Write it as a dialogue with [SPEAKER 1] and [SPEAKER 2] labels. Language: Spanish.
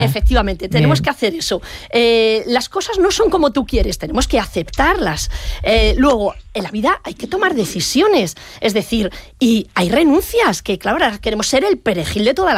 [SPEAKER 1] Efectivamente, tenemos que hacer eso. Las cosas no son como tú quieres, tenemos que aceptarlas. Luego, en la vida hay que tomar decisiones, es decir, y hay renuncias, que claro, ahora queremos ser el perejil de toda la